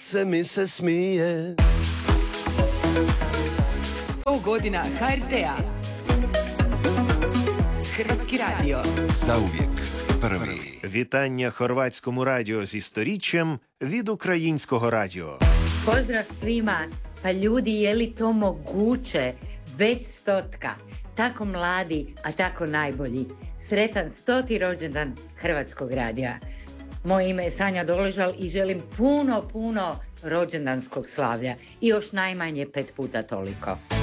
srce mi se smije. 100 godina HRT-a. Hrvatski radio. Zauvijek prvi. Вітання Хорватському радіо зі 100-річчям від Українського радіо. Pozdrav svima. Pa ljudi, je li to moguće? Već 100. Tako mladi, a tako najbolji. Sretan 100. rođendan Hrvatskog radija. Moje ime je Sanja Doležal i želim puno rođendanskog slavlja. I još najmanje 5 puta toliko.